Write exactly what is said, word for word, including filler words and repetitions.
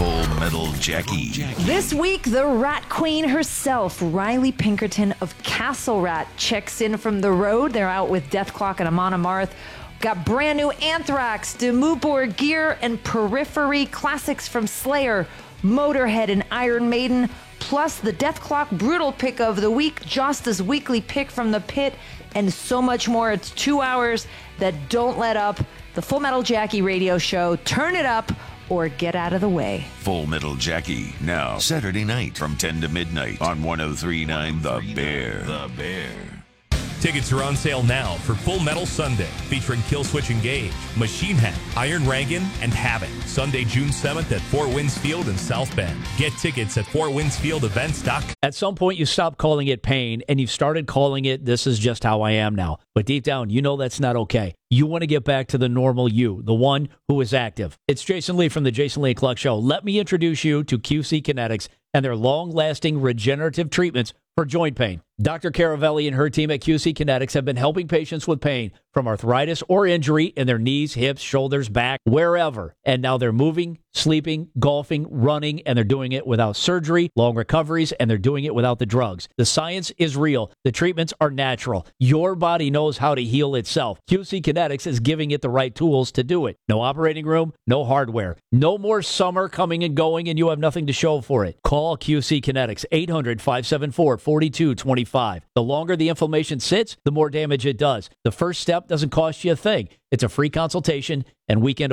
Full Metal Jackie. This week, the Rat Queen herself, Riley Pinkerton of Castle Rat, checks in from the road. They're out with Deathclock and Amon Amarth. Got brand new Anthrax, Demubor Gear, and Periphery classics from Slayer, Motorhead, and Iron Maiden. Plus the Deathclock Brutal Pick of the Week, Josta's weekly pick from the pit, and so much more. It's two hours that don't let up. The Full Metal Jackie radio show. Turn it up or get out of the way. Full Metal Jackie, now Saturday night from ten to midnight on one oh three point nine The Bear. The Bear. Tickets are on sale now for Full Metal Sunday, featuring Killswitch Engage, Machine Head, Iron Rangan, and Havoc. Sunday, June seventh at Four Winds Field in South Bend. Get tickets at four winds field events dot com. At some point, you stopped calling it pain, and you've started calling it, this is just how I am now. But deep down, you know that's not okay. You want to get back to the normal you, the one who is active. It's Jason Lee from the Jason Lee Cluck Show. Let me introduce you to Q C Kinetics and their long-lasting regenerative treatments for joint pain. Doctor Caravelli and her team at Q C Kinetics have been helping patients with pain from arthritis or injury in their knees, hips, shoulders, back, wherever. And now they're moving, sleeping, golfing, running, and they're doing it without surgery, long recoveries, and they're doing it without the drugs. The science is real. The treatments are natural. Your body knows how to heal itself. Q C Kinetics is giving it the right tools to do it. No operating room, no hardware. No more summer coming and going and you have nothing to show for it. Call Q C Kinetics, eight hundred, five seven four, four two two five. The longer the inflammation sits, the more damage it does. The first step doesn't cost you a thing. It's a free consultation and weekend